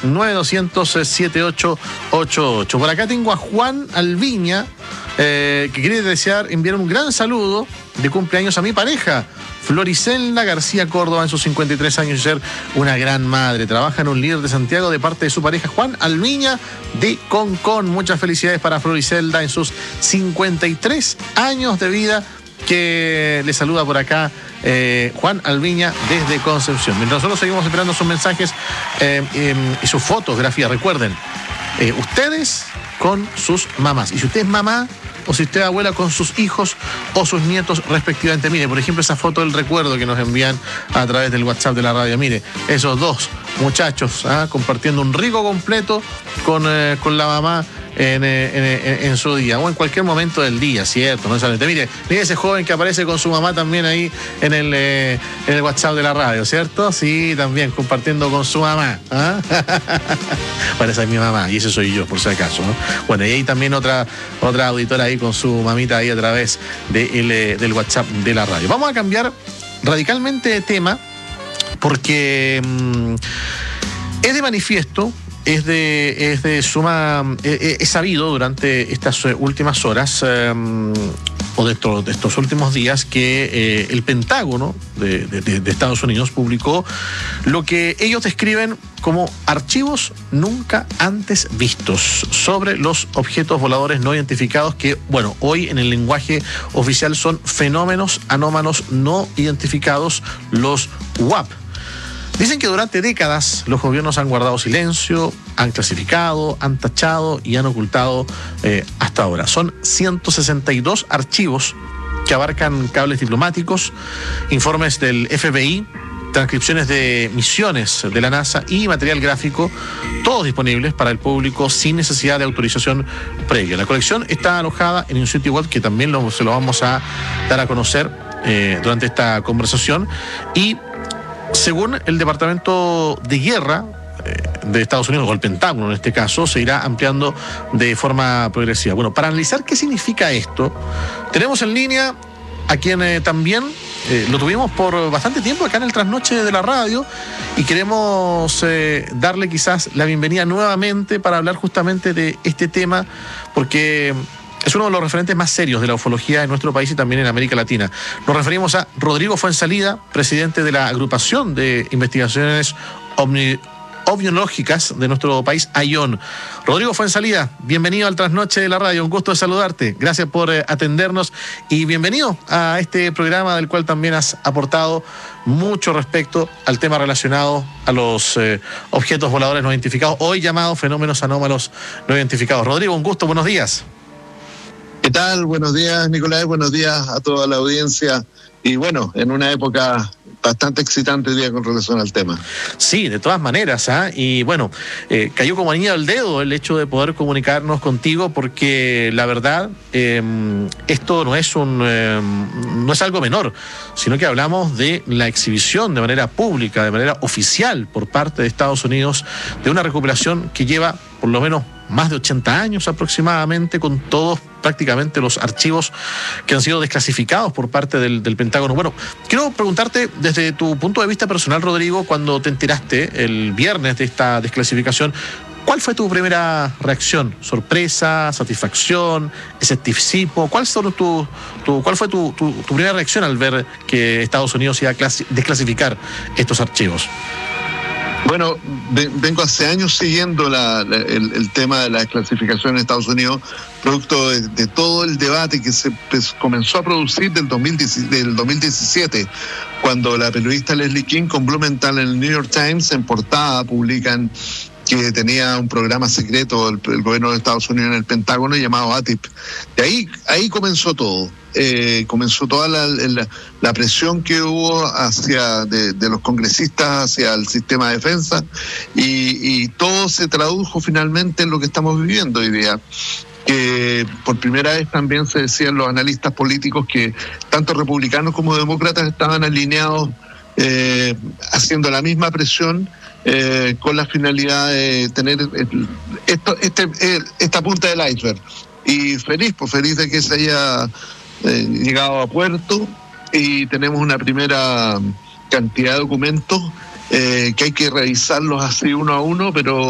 9200-7888. Por acá tengo a Juan Alviña, que quiere enviar un gran saludo de cumpleaños a mi pareja, Floricelda García Córdoba, en sus 53 años, y ser una gran madre. Trabaja en un líder de Santiago de parte de su pareja Juan Alviña de Concón. Muchas felicidades para Floricelda en sus 53 años de vida, que le saluda por acá Juan Alviña desde Concepción. Mientras nosotros seguimos esperando sus mensajes y sus fotografías, recuerden, ustedes con sus mamás. Y si usted es mamá o si usted es abuela, con sus hijos o sus nietos respectivamente. Mire, por ejemplo, esa foto del recuerdo que nos envían a través del WhatsApp de la radio. Mire, esos dos muchachos compartiendo un rico completo con la mamá en su día, o en cualquier momento del día, ¿cierto? No solamente. Mire ese joven que aparece con su mamá también ahí en el WhatsApp de la radio, ¿cierto? Sí, también compartiendo con su mamá. Bueno, esa es mi mamá y ese soy yo, por si acaso, ¿no? Bueno, y ahí también otra auditora ahí con su mamita ahí a través del WhatsApp de la radio. Vamos a cambiar radicalmente de tema porque es de manifiesto. Es sabido durante estas últimas horas o de estos últimos días que el Pentágono de Estados Unidos publicó lo que ellos describen como archivos nunca antes vistos sobre los objetos voladores no identificados, que, bueno, hoy en el lenguaje oficial son fenómenos anómalos no identificados, los UAP. Dicen que durante décadas los gobiernos han guardado silencio, han clasificado, han tachado y han ocultado hasta ahora. Son 162 archivos que abarcan cables diplomáticos, informes del FBI, transcripciones de misiones de la NASA y material gráfico, todos disponibles para el público sin necesidad de autorización previa. La colección está alojada en un sitio web que también se lo vamos a dar a conocer durante esta conversación, y según el Departamento de Guerra de Estados Unidos, o el Pentágono en este caso, se irá ampliando de forma progresiva. Bueno, para analizar qué significa esto, tenemos en línea a quien también lo tuvimos por bastante tiempo acá en el Trasnoche de la radio, y queremos darle quizás la bienvenida nuevamente para hablar justamente de este tema, porque es uno de los referentes más serios de la ufología en nuestro país y también en América Latina. Nos referimos a Rodrigo Fuenzalida, presidente de la Agrupación de Investigaciones Ovniológicas de nuestro país, AION. Rodrigo Fuenzalida, bienvenido al Trasnoche de la radio, un gusto de saludarte. Gracias por atendernos y bienvenido a este programa del cual también has aportado mucho respecto al tema relacionado a los objetos voladores no identificados, hoy llamados fenómenos anómalos no identificados. Rodrigo, un gusto, buenos días. ¿Qué tal? Buenos días, Nicolás. Buenos días a toda la audiencia. Y bueno, en una época bastante excitante hoy día con relación al tema. Sí, de todas maneras, y bueno, cayó como anillo al dedo el hecho de poder comunicarnos contigo, porque la verdad, esto no es algo menor, sino que hablamos de la exhibición de manera pública, de manera oficial por parte de Estados Unidos, de una recuperación que lleva por lo menos más de 80 años aproximadamente, con todos prácticamente los archivos que han sido desclasificados por parte del Pentágono. Bueno, quiero preguntarte desde tu punto de vista personal, Rodrigo, cuando te enteraste el viernes de esta desclasificación, ¿cuál fue tu primera reacción? ¿Sorpresa, satisfacción, escepticismo? ¿Cuál fue tu primera reacción al ver que Estados Unidos iba a desclasificar estos archivos? Bueno, vengo hace años siguiendo el tema de la desclasificación en Estados Unidos, producto de todo el debate que se comenzó a producir del 2017, cuando la periodista Leslie King con Blumenthal en el New York Times en portada publican que tenía un programa secreto el gobierno de Estados Unidos en el Pentágono llamado ATIP. De ahí comenzó todo. Comenzó toda la presión que hubo de los congresistas hacia el sistema de defensa, y todo se tradujo finalmente en lo que estamos viviendo hoy día. Que por primera vez también se decían los analistas políticos que tanto republicanos como demócratas estaban alineados, haciendo la misma presión, con la finalidad de tener esta punta del iceberg. Y feliz de que se haya llegado a puerto, y tenemos una primera cantidad de documentos que hay que revisarlos así uno a uno, pero